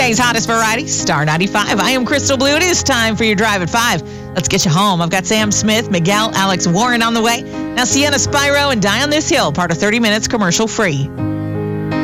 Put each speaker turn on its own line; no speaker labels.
Today's hottest variety, Star 95. I am Crystal Blue. It is time for your Drive at 5. Let's get you home. I've got Sam Smith, Miguel, Alex Warren on the way. Now, Sienna Spyro and Die on This Hill, part of 30 Minutes commercial free.